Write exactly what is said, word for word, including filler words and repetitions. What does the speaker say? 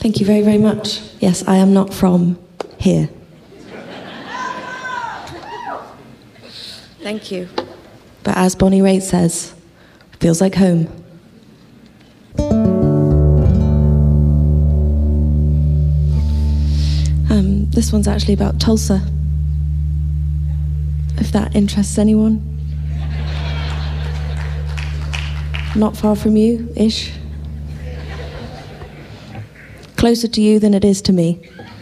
Thank you very, very much. Yes, I am not from here. Thank you. But as Bonnie Raitt says, feels like home. Um, this one's actually about Tulsa, if that interests anyone. Not far from you, ish. Closer to you than it is to me.